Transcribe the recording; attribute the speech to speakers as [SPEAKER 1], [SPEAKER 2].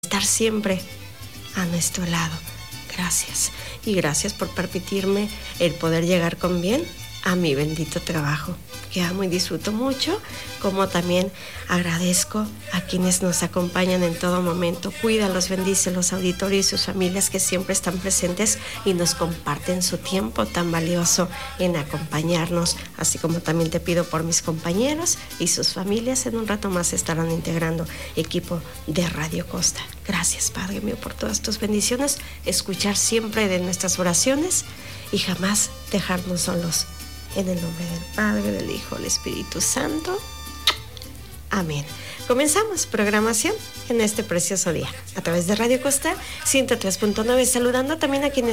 [SPEAKER 1] estar siempre a nuestro lado. Gracias. Y gracias por permitirme el poder llegar con bien a mi bendito trabajo, que amo y disfruto mucho, como también agradezco a quienes nos acompañan en todo momento. Cuídalos, bendícelos, auditorio y sus familias que siempre están presentes y nos comparten su tiempo tan valioso en acompañarnos, así como también te pido por mis compañeros y sus familias. En un rato más estarán integrando equipo de Radio Costa. Gracias, Padre mío, por todas tus bendiciones, escuchar siempre de nuestras oraciones y jamás dejarnos solos. En el nombre del Padre, del Hijo, del Espíritu Santo. Amén. Comenzamos programación en este precioso día a través de Radio Costa 103.9, saludando también a quienes